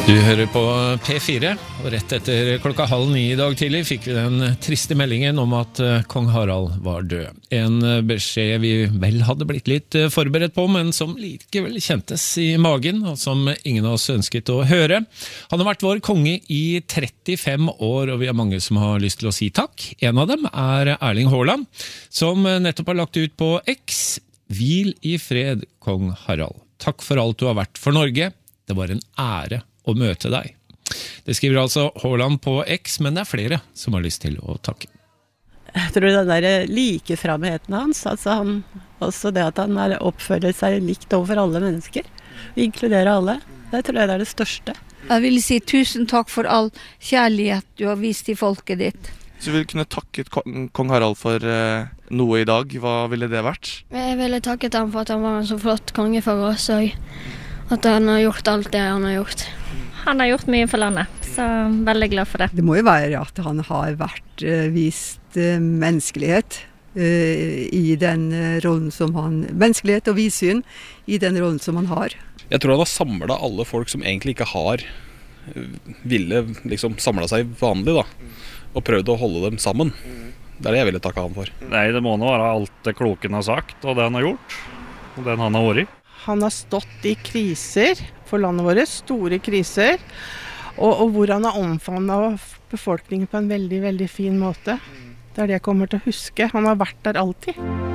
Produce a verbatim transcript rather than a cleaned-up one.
Du hører på P fire, og rett etter klokka halv ni i dag tidlig fikk vi den triste meldingen om at kong Harald var død. En beskjed vi vel hadde blitt litt forberedt på, men som likevel kjentes i magen, og som ingen av oss ønsket å høre. Han har vært vår konge i trettifem år, og vi har mange som har lyst til å si takk. En av dem er Erling Haaland, som nettopp har lagt ut på X. Hvil i fred, kong Harald. Takk for alt du har vært for Norge. Det var en ære å møte deg. Det skriver altså Haaland på X, men det er flere som har lyst til å takke. Jeg tror den der likeframheten hans, altså han, også det at han er, oppfører seg likt overfor alle mennesker, inkluderer alle, det tror jeg det er det største. Jeg vil si tusen takk for all kjærlighet du har vist til folket ditt. Så du ville kunne takket kong Harald for eh, noe i dag, hva ville det vært? Jeg ville takket ham for at han var en så flott konge for oss, og at han har gjort alt det han har gjort. Han har gjort mye for landet, så jeg er veldig glad for det. Det må jo være at han har vært uh, vist uh, menneskelighet uh, i den uh, rollen som han, menneskelighet og vidsyn i den rollen som han har. Jeg tror han har samlet alle folk som egentlig ikke har ville liksom samlet seg vanlig da, og prøvd å holde dem sammen. Det er det jeg ville takke han for. Nei, det må nå være alt det kloken har sagt, og det han har gjort, og den han har vært i. Han har stått i kriser for landet vårt, store kriser, og, og hvor han har omfavnet befolkningen på en veldig, veldig fin måte. Det er det jeg kommer til å huske. Han har vært der alltid.